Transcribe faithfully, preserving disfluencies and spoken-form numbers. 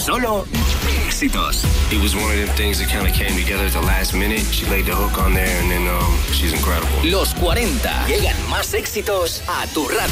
solo éxitos. It was one of them things that kind of came together at the last minute. She laid the hook on there and then um, she's incredible. Los cuarenta. Llegan más éxitos a tu radio.